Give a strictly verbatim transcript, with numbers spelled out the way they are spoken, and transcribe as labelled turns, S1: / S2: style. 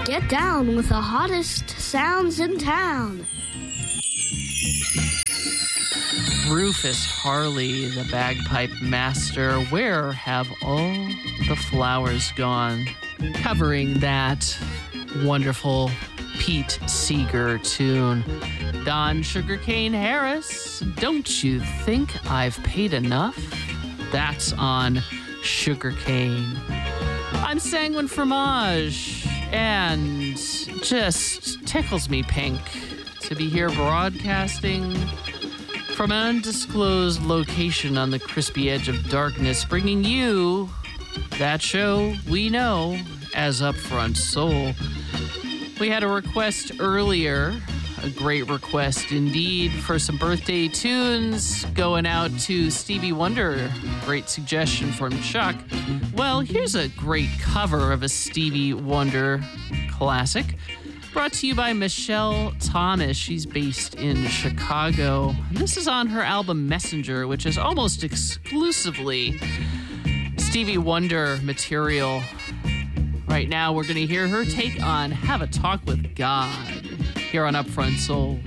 S1: Get down with the hottest sounds in town.
S2: Rufus Harley, the bagpipe master, where have all the flowers gone? Covering that wonderful Pete Seeger tune. Don Sugarcane Harris, Don't You Think I've Paid Enough? That's on Sugarcane. I'm Sanguine Fromage, and just tickles me pink to be here broadcasting from an undisclosed location on the crispy edge of darkness, bringing you that show we know as Upfront Soul. We had a request earlier, a great request indeed, for some birthday tunes going out to Stevie Wonder. Great suggestion from Chuck. Well, here's a great cover of a Stevie Wonder classic, brought to you by Michelle Thomas. She's based in Chicago. This is on her album Messenger, which is almost exclusively Stevie Wonder material. Right now, we're going to hear her take on Have a Talk with God here on Upfront Soul.